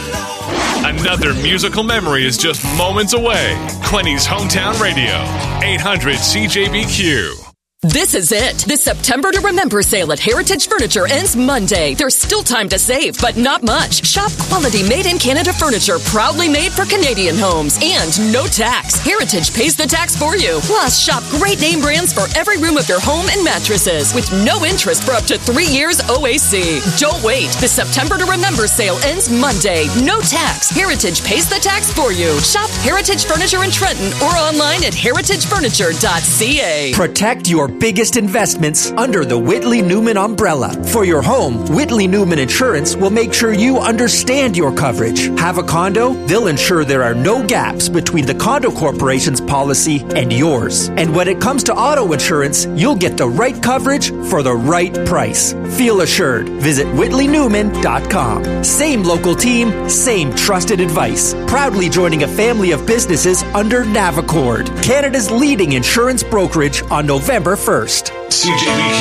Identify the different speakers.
Speaker 1: Another musical memory is just moments away. Quinny's Hometown Radio, 800 CJBQ.
Speaker 2: This is it. The September to Remember sale at Heritage Furniture ends Monday. There's still time to save, but not much. Shop quality made-in-Canada furniture, proudly made for Canadian homes. And no tax. Heritage pays the tax for you. Plus, shop great name brands for every room of your home and mattresses with no interest for up to 3 years OAC. Don't wait. The September to Remember sale ends Monday. No tax. Heritage pays the tax for you. Shop Heritage Furniture in Trenton or online at heritagefurniture.ca.
Speaker 3: Protect your biggest investments under the Whitley Newman umbrella. For your home, Whitley Newman Insurance will make sure you understand your coverage. Have a condo? They'll ensure there are no gaps between the condo corporation's policy and yours. And when it comes to auto insurance, you'll get the right coverage for the right price. Feel assured. Visit WhitleyNewman.com. Same local team, same trusted advice. Proudly joining a family of businesses under Navicord, Canada's leading insurance brokerage on November 1st.
Speaker 1: CJBQ